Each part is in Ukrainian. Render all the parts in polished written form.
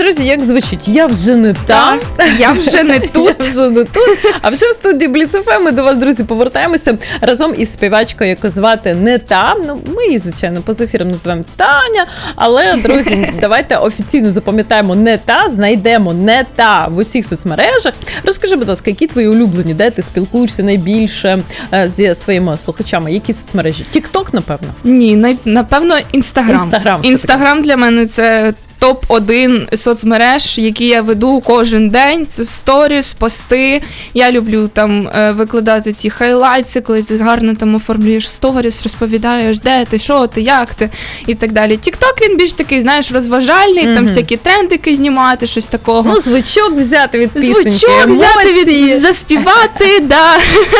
друзі, як звучить? Я вже не там. Я вже не тут. Я вже не тут. А вже в студії Бліц ФМ ми до вас, друзі, повертаємося разом із співачкою, яку звати не та. Ну, ми її, звичайно, поза ефіром називаємо Таня. Але, друзі, давайте офіційно запам'ятаємо не та, знайдемо не та в усіх соцмережах. Розкажи, будь ласка, які твої улюблені, де ти спілкуєшся найбільше зі своїми слухачами? Які соцмережі? Тік-ток, напевно? Ні, напевно, Інстаграм. Інстаграм для мене це топ-1 соцмереж, які я веду кожен день. Це сторіс, пости. Я люблю там викладати ці хайлайтси, коли ти гарно там оформлюєш сторіс, розповідаєш, де ти, що ти, як ти і так далі. Тік-ток, він більш такий, знаєш, розважальний, там всякі трендики знімати, щось такого. Ну, звичок взяти від пісеньки. Звичок взяти, заспівати, да.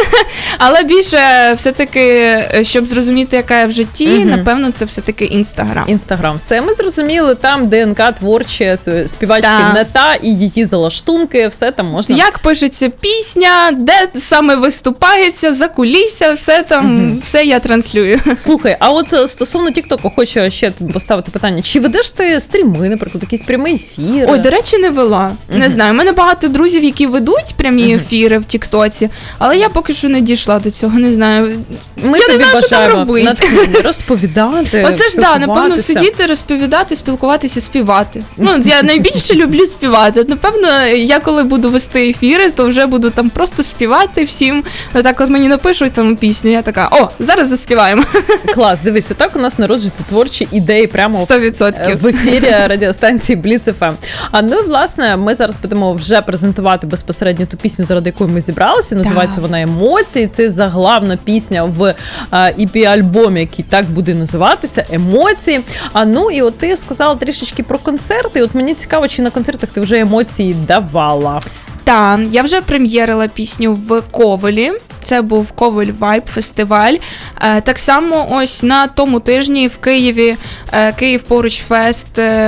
Але більше все-таки, щоб зрозуміти, яка я в житті, напевно, це все-таки Інстаграм. Інстаграм. Все, ми зрозуміли, там ДНК творче, співачки не та і її залаштунки, все там можна. Як пишеться пісня, де саме виступається, закулісся, все там, все я транслюю. Слухай, а от стосовно Тік-Току хочу ще поставити питання. Чи ведеш ти стріми, наприклад, якісь прямі ефіри? Ой, до речі, не вела. Не знаю, у мене багато друзів, які ведуть прямі ефіри в Тік-Тоці, але я поки що не дійшла до цього, не знаю. Ми я не знаю, що там робити. Розповідати, оце ж, да, напевно, сидіти, розповідати, спілкуватися, співати. Ну, я найбільше люблю співати. Напевно, я коли буду вести ефіри, то вже буду там просто співати всім. Так от мені напишуть там пісню, я така, о, зараз заспіваємо. Клас, дивись, отак у нас народжуються творчі ідеї прямо 100%. В ефірі радіостанції Бліц ФМ. А ну, власне, ми зараз будемо вже презентувати безпосередньо ту пісню, заради якої ми зібралися. Називається вона «Емоції». Це заглавна пісня в EP-альбомі, який так буде називатися «Емоції». А ну, і от ти сказала трішечки про концерти. От мені цікаво, чи на концертах ти вже емоції давала? Так, я вже прем'єрила пісню в Ковелі. Це був Ковель Вайб фестиваль. Так само ось на тому тижні в Києві Київ поруч фест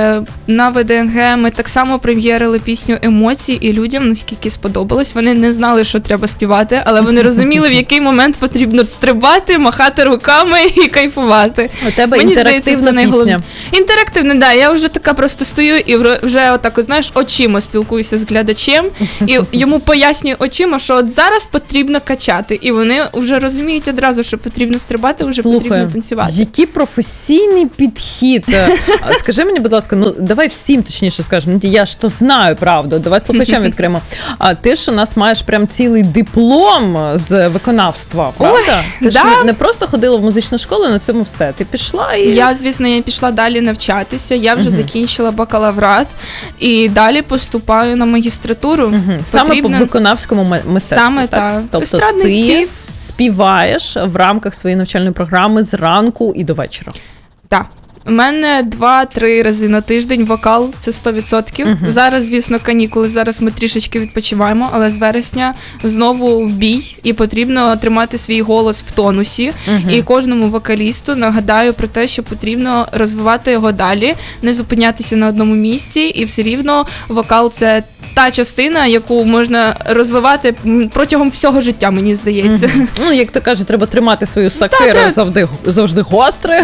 на ВДНГ ми так само прем'єрили пісню «Емоції» і людям наскільки сподобалось. Вони не знали, що треба співати, але вони розуміли, в який момент потрібно стрибати, махати руками і кайфувати. У тебе інтерактивна пісня. Інтерактивна, да. Я вже така просто стою і вже отак, знаєш, очима спілкуюся з глядачем і йому пояснюю очима, що от зараз потрібно качати. І вони вже розуміють одразу, що потрібно стрибати, вже потрібно танцювати. Який професійний підхід. Скажи мені, будь ласка, ну давай всім точніше скажемо, я ж то знаю, правду, давай слухачам відкриємо. А ти ж у нас маєш прям цілий диплом з виконавства, правда? Ти ж не просто ходила в музичну школу, на цьому все. Ти пішла і... Я, звісно, пішла далі навчатися, я вже закінчила бакалаврат і далі поступаю на магістратуру. Саме по виконавському мистецтву, саме так? Тобто естрадний спів. Співаєш в рамках своєї навчальної програми зранку і до вечора. Так. У мене 2-3 рази на тиждень вокал, це 100%. Зараз, звісно, канікули, зараз ми трішечки відпочиваємо, але з вересня знову в бій, і потрібно тримати свій голос в тонусі. І кожному вокалісту нагадаю про те, що потрібно розвивати його далі, не зупинятися на одному місці, і все рівно вокал – це та частина, яку можна розвивати протягом всього життя, мені здається. Ну, як то кажуть, треба тримати свою сокиру завжди гострою.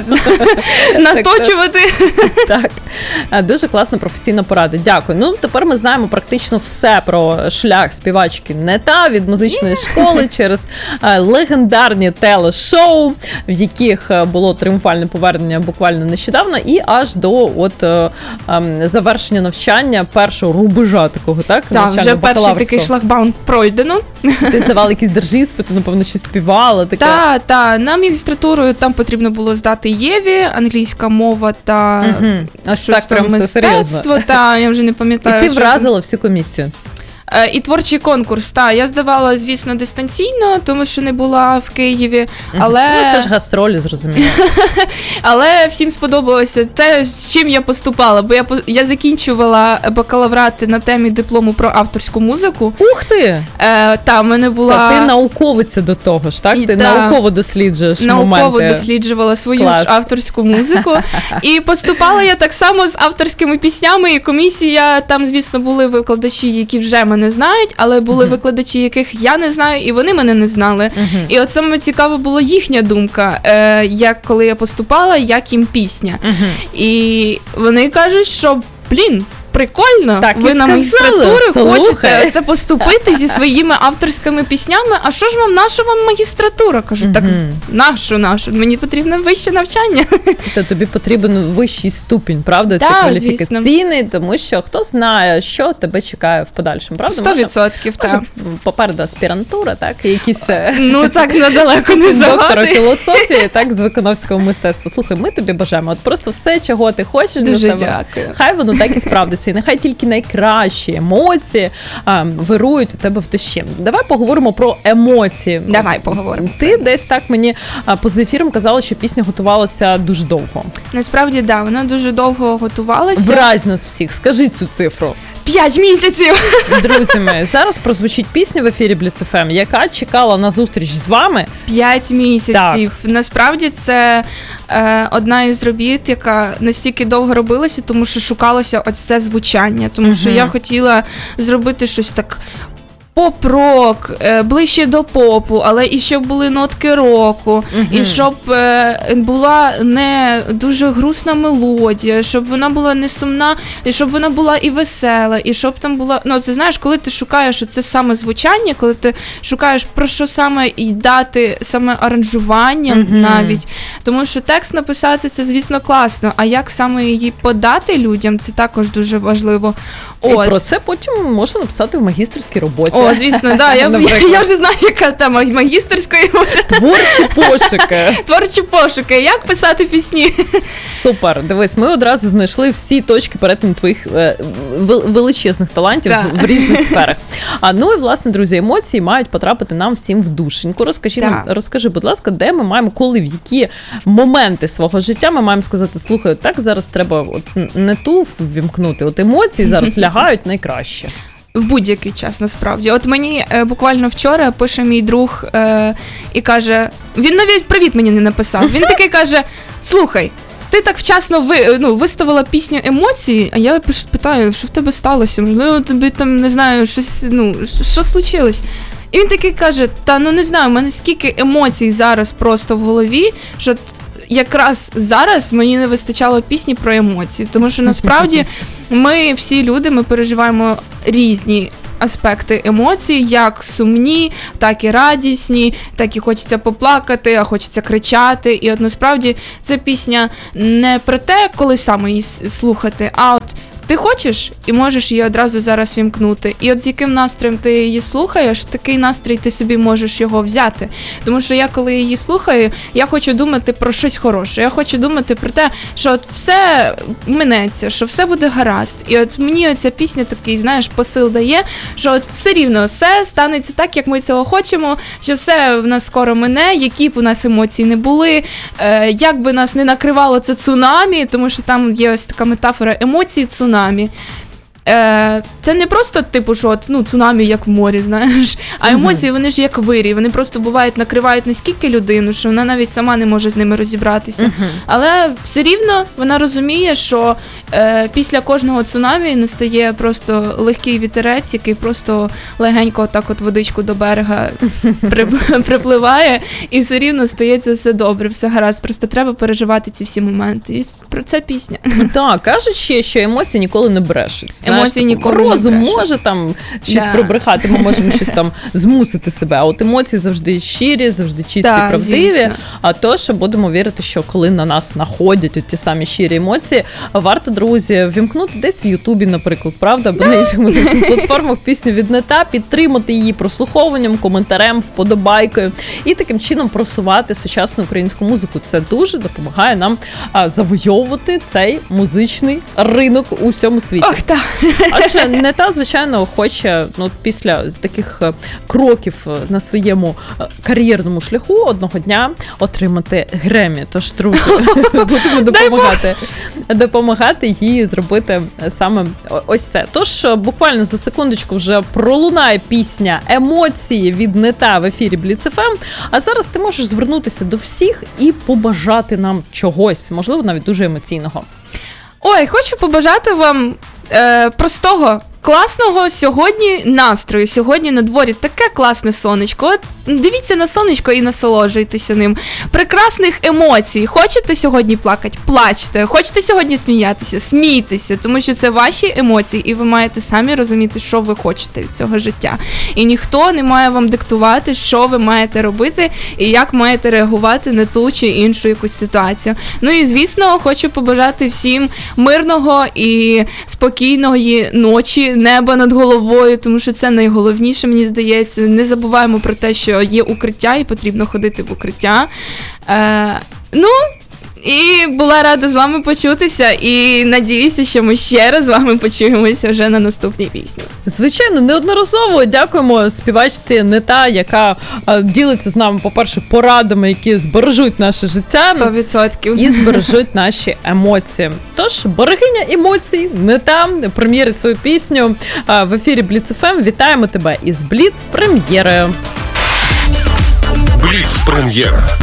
Наточувати. Так. Дуже класна професійна порада. Дякую. Ну, тепер ми знаємо практично все про шлях співачки не та від музичної школи через легендарні телешоу, в яких було тріумфальне повернення буквально нещодавно, і аж до завершення навчання першого рубежа такого, так? Так, вже перший такий шлагбаум пройдено. Ти здавала якісь держіспити, напевно, щось співала. Так. На магістратуру там потрібно було здати ЄВІ, англійська мова та щось там мистецтво. Я вже не пам'ятаю. І ти вразила всю комісію. І творчий конкурс, я здавала, звісно, дистанційно, тому що не була в Києві, але... Ну, це ж гастролі, зрозуміло. Але всім сподобалося те, з чим я поступала, бо я закінчувала бакалаврат на темі диплому про авторську музику. Ух ти! В мене була... Та ти науковиця до того ж, так? Ти науково досліджуєш моменти. Науково досліджувала свою ж авторську музику. І поступала я так само з авторськими піснями, і комісія, там, звісно, були викладачі, які вже мене знають, але були викладачі, яких я не знаю, і вони мене не знали. І от саме цікаво була їхня думка, коли я поступала, як їм пісня. І вони кажуть, що прикольно, Так і ви на сказали, магістратуру слухай. хочете це поступити зі своїми авторськими піснями, а що ж вам, наша вам магістратура? Кажу, так нашу, мені потрібно вище навчання. То тобі потрібен вищий ступінь, правда, це Так, кваліфікаційний, тому що хто знає, що тебе чекає в подальшому, правда? 100%, Може, так. попереду аспірантура, так, і якісь Ну так недалеко не доктора завадить. філософії, так, з виконавського мистецтва. Слухай, ми тобі бажаємо, от просто все, чого ти хочеш для Дуже себе. дякую. Хай воно так і справдиться, і нехай тільки найкращі емоції вирують у тебе в душі. Давай поговоримо про емоції. Давай поговоримо. Ти десь так мені поза ефіром казала, що пісня готувалася дуже довго. Насправді, да, вона дуже довго готувалася. Вразь нас всіх, скажи цю цифру. 5 місяців! Друзі мої, зараз прозвучить пісня в ефірі Blitz FM, яка чекала на зустріч з вами. 5 місяців. Насправді це одна із робіт, яка настільки довго робилася, тому що шукалося ось це звучання. Тому що я хотіла зробити щось так поп-рок, ближче до попу, але і щоб були нотки року, і щоб була не дуже грустна мелодія, щоб вона була не сумна, і щоб вона була і весела, і щоб там була... Ну, це знаєш, коли ти шукаєш це саме звучання, коли ти шукаєш про що саме і дати саме аранжування навіть, тому що текст написати це, звісно, класно, а як саме її подати людям, це також дуже важливо. І про це потім можна написати в магістерській роботі. О, звісно, да. Я вже знаю, яка тема магістерської. Творчі пошуки. Творчі пошуки. Як писати пісні? Супер. Дивись, ми одразу знайшли всі точки перетину твоїх величезних талантів в різних сферах. Ну і, власне, друзі, емоції мають потрапити нам всім в душеньку. Розкажи, будь ласка, де ми маємо, коли, в які моменти свого життя ми маємо сказати, слухай, так зараз треба не ту ввімкнути, от емоції зараз лягають найкраще. В будь-який час, насправді. От мені буквально вчора пише мій друг і каже, він навіть привіт мені не написав, він такий каже, слухай, ти так вчасно виставила пісню емоції, а я питаю, що в тебе сталося? Можливо, тобі там, не знаю, щось, що случилось? І він такий каже, не знаю, в мене скільки емоцій зараз просто в голові, що якраз зараз мені не вистачало пісні про емоції, тому що насправді ми всі люди, ми переживаємо різні аспекти емоцій, як сумні, так і радісні, так і хочеться поплакати, а хочеться кричати. І от насправді ця пісня не про те, коли саме її слухати, а от ти хочеш і можеш її одразу зараз вімкнути. І от з яким настроєм ти її слухаєш, такий настрій ти собі можеш його взяти. Тому що я, коли її слухаю, я хочу думати про щось хороше. Я хочу думати про те, що от все минеться, що все буде гаразд. І от мені оця пісня такий, знаєш, посил дає, що от все рівно, все станеться так, як ми цього хочемо, що все в нас скоро мине, які б у нас емоції не були, як би нас не накривало це цунамі, тому що там є ось така метафора емоції цунамі. Це не просто типу, що цунамі як в морі, знаєш, а емоції, вони ж як вирій, вони просто бувають, накривають наскільки людину, що вона навіть сама не може з ними розібратися. Але все рівно вона розуміє, що після кожного цунамі настає просто легкий вітерець, який просто легенько отак от водичку до берега припливає, і все рівно стається все добре, все гаразд. Просто треба переживати ці всі моменти. І про це пісня. Так, кажуть ще, що емоції ніколи не брешуть. Емоції ніколи не розум брешуть. може там щось пробрехати, ми можемо щось там змусити себе, а от емоції завжди щирі, завжди чисті, правдиві. Звісно. А то, що будемо вірити, що коли на нас находять ті самі щирі емоції, варто, друзі, вімкнути десь в Ютубі, наприклад, правда, або на інших музичних платформах пісню від Нета, підтримати її прослуховуванням, коментарем, вподобайкою і таким чином просувати сучасну українську музику. Це дуже допомагає нам завойовувати цей музичний ринок у всьому світі. Ох, так. Адже Нета, звичайно, хоче після таких кроків на своєму кар'єрному шляху одного дня отримати Гремі. Тож, друзі, будемо допомагати їй зробити саме ось це. Тож, буквально за секундочку вже пролунає пісня «Емоції» від Нета в ефірі Blitz FM. А зараз ти можеш звернутися до всіх і побажати нам чогось, можливо, навіть дуже емоційного. Ой, хочу побажати вам простого, класного сьогодні настрою. Сьогодні на дворі таке класне сонечко. От Дивіться на сонечко і насолоджуйтеся ним. Прекрасних емоцій. Хочете сьогодні плакати? Плачте. Хочете сьогодні сміятися? Смійтеся, тому що це ваші емоції, і ви маєте самі розуміти, що ви хочете від цього життя. І ніхто не має вам диктувати, що ви маєте робити і як маєте реагувати на ту чи іншу якусь ситуацію. Ну і, звісно, хочу побажати всім мирного і спокійної ночі, неба над головою, тому що це найголовніше, мені здається. Не забуваємо про те, що є укриття і потрібно ходити в укриття. І була рада з вами почутися, і надіюся, що ми ще раз з вами почуємося вже на наступній пісні. Звичайно, неодноразово дякуємо співачці Нета, яка ділиться з нами, по-перше, порадами, які збережуть наше життя 100%. і збережуть наші емоції. Тож, берегиня емоцій, Нета прем'єрить свою пісню в ефірі Бліц ФМ. Вітаємо тебе із Бліц прем'єрою. Бліц прем'єра.